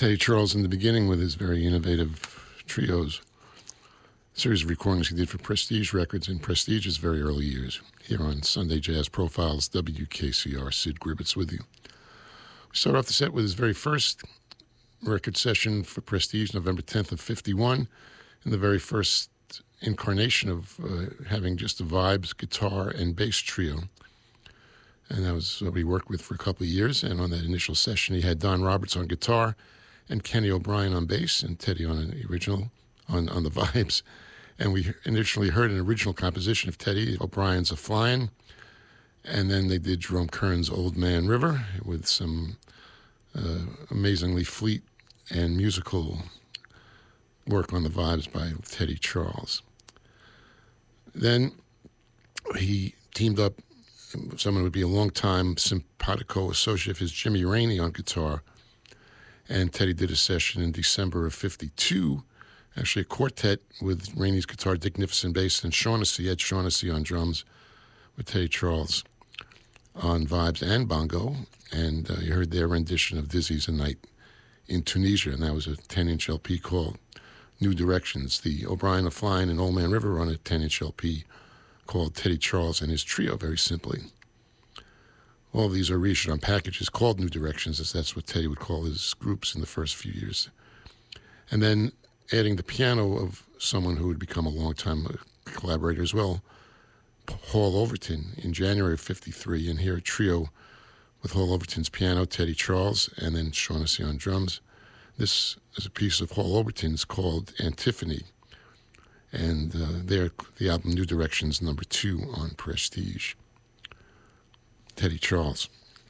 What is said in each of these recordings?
Teddy Charles in the beginning with his very innovative trios, series of recordings he did for Prestige Records in Prestige's very early years. Here on Sunday Jazz Profiles, WKCR, Sid Gribbets with you. We start off the set with his very first record session for Prestige, November 10th of 51, and the very first incarnation of having just a vibes, guitar, and bass trio. And that was what we worked with for a couple of years. And on that initial session, he had Don Roberts on guitar and Kenny O'Brien on bass and Teddy on the original, on the vibes. And we initially heard an original composition of Teddy O'Brien's A Flyin', and then they did Jerome Kern's Old Man River with some amazingly fleet and musical work on the vibes by Teddy Charles. Then he teamed up someone who would be a long-time simpatico associate of his, Jimmy Rainey, on guitar. And Teddy did a session in December of 52, actually a quartet with Rainey's guitar, Dick Nicholson bass, and Ed Shaughnessy on drums, with Teddy Charles on vibes and bongo. And you heard their rendition of Dizzy's A Night in Tunisia, and that was a 10-inch LP called New Directions. The O'Brien, A Flyin', and Old Man River on a 10-inch LP called Teddy Charles and His Trio, very simply. All of these are reissued on packages called New Directions, as that's what Teddy would call his groups in the first few years. And then adding the piano of someone who would become a long-time collaborator as well, Hall Overton, in January of 53, and here a trio with Hall Overton's piano, Teddy Charles, and then Shaughnessy on drums. This is a piece of Hall Overton's called Antiphony, and they're the album New Directions number 2 on Prestige. Teddy Charles.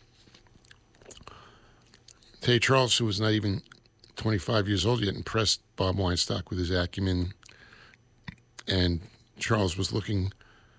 Teddy Charles, who was not even 25 years old yet, impressed Bob Weinstock with his acumen, and Charles was looking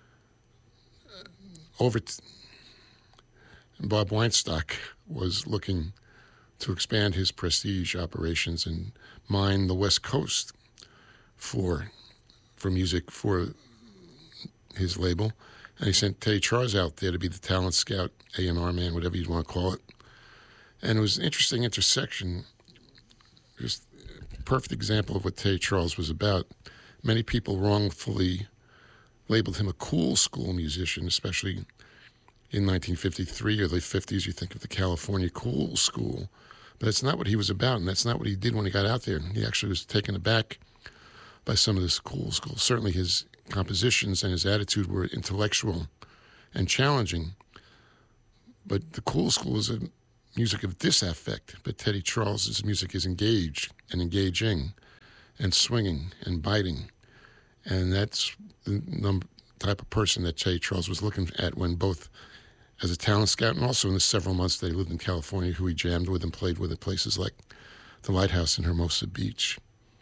Bob Weinstock was looking to expand his Prestige operations and mine the West Coast for music for his label. And he sent Teddy Charles out there to be the talent scout, A&R man, whatever you'd want to call it. And it was an interesting intersection, just a perfect example of what Teddy Charles was about. Many people wrongfully labeled him a cool school musician, especially in 1953 or the 50s. You think of the California Cool School. But that's not what he was about, and that's not what he did when he got out there. He actually was taken aback by some of this cool school. Certainly his compositions and his attitude were intellectual and challenging, but the cool school is a music of disaffect, but Teddy Charles's music is engaged and engaging and swinging and biting, and that's the type of person that Teddy Charles was looking at when both as a talent scout and also in the several months that he lived in California, who he jammed with and played with at places like the Lighthouse in Hermosa Beach.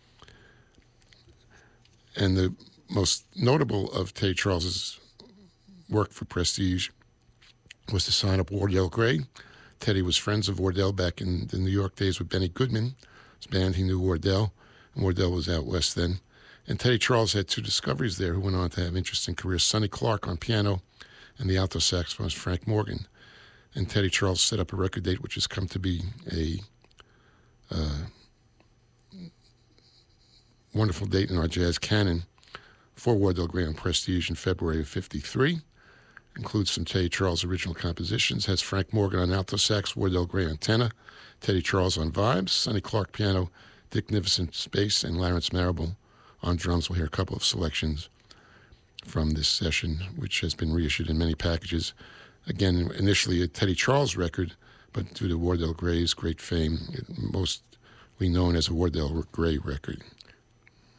And the most notable of Teddy Charles's work for Prestige was to sign up Wardell Gray. Teddy was friends of Wardell back in the New York days with Benny Goodman. His band, he knew Wardell, and Wardell was out west then. And Teddy Charles had 2 discoveries there who went on to have interesting careers. Sonny Clark on piano and the alto saxophonist Frank Morgan. And Teddy Charles set up a record date which has come to be a wonderful date in our jazz canon for Wardell Gray on Prestige in February of 53. Includes some Teddy Charles original compositions. Has Frank Morgan on alto sax, Wardell Gray on tenor, Teddy Charles on vibes, Sonny Clark piano, Dick Nicholson bass, and Lawrence Marable on drums. We'll hear a couple of selections from this session, which has been reissued in many packages. Again, initially a Teddy Charles record, but due to Wardell Gray's great fame, mostly known as a Wardell Gray record.